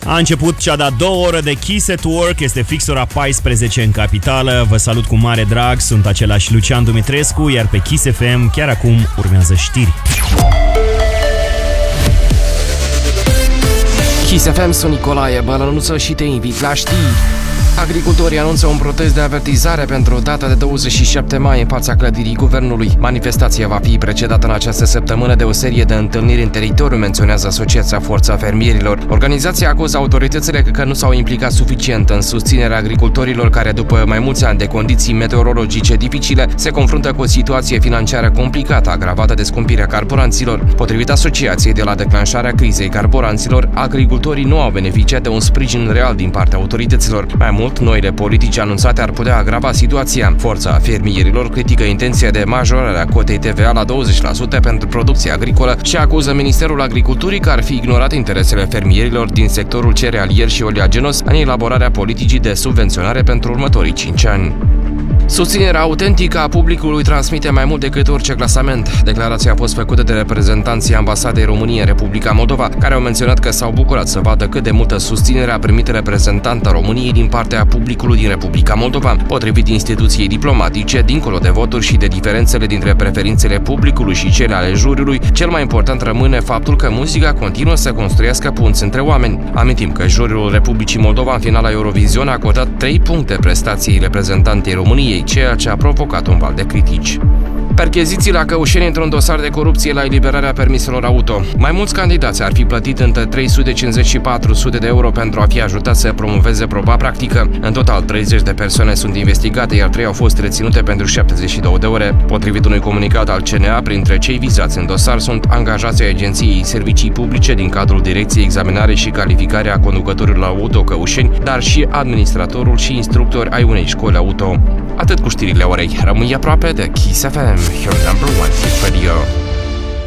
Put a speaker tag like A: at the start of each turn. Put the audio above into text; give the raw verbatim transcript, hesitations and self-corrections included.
A: A început cea de-a doua oră de Kiss at Work, este fix ora paisprezece în capitală. Vă salut cu mare drag, sunt același Lucian Dumitrescu, iar pe Kiss F M chiar acum urmează știri.
B: Kiss F M, sunt Nicolae Bălănuță și te invit la știri. Agricultorii anunță un protest de avertizare pentru data de douăzeci și șapte mai în fața clădirii guvernului. Manifestația va fi precedată în această săptămână de o serie de întâlniri în teritoriu, menționează Asociația Forța Fermierilor. Organizația acuză autoritățile că nu s-au implicat suficient în susținerea agricultorilor care, după mai mulți ani de condiții meteorologice dificile, se confruntă cu o situație financiară complicată, agravată de scumpirea carburanților. Potrivit asociației, de la declanșarea crizei carburanților, agricultorii nu au beneficiat de un sprijin real din partea autorităților. Mai mult, noile politici anunțate ar putea agrava situația. Forța Fermierilor critică intenția de majorare a cotei T V A la douăzeci la sută pentru producția agricolă și acuză Ministerul Agriculturii că ar fi ignorat interesele fermierilor din sectorul cerealier și oleaginos în elaborarea politicii de subvenționare pentru următorii cinci ani. Susținerea autentică a publicului transmite mai mult decât orice clasament. Declarația a fost făcută de reprezentanții Ambasadei României în Republica Moldova, care au menționat că s-au bucurat să vadă cât de multă susținere a primit reprezentanta României din partea publicului din Republica Moldova. Potrivit instituției diplomatice, dincolo de voturi și de diferențele dintre preferințele publicului și cele ale juriului, cel mai important rămâne faptul că muzica continuă să construiască punți între oameni. Amintim că juriul Republicii Moldova în finala Eurovision a acordat trei puncte prestației reprezentantei României, ceea ce a provocat un val de critici. Percheziții la Căușeni într-un dosar de corupție la eliberarea permiselor auto. Mai mulți candidați ar fi plătit între trei sute cincizeci și patru sute de euro pentru a fi ajutați să promoveze proba practică. În total, treizeci de persoane sunt investigate, iar trei au fost reținute pentru șaptezeci și două de ore. Potrivit unui comunicat al C N A, printre cei vizați în dosar sunt angajații Agenției Servicii Publice din cadrul Direcției Examinare și Calificare a Conducătorilor Auto Căușeni, dar și administratorul și instructori ai unei școli auto. Atât cu știrile orei. Rămâi aproape de Kiss F M, your number one hit radio.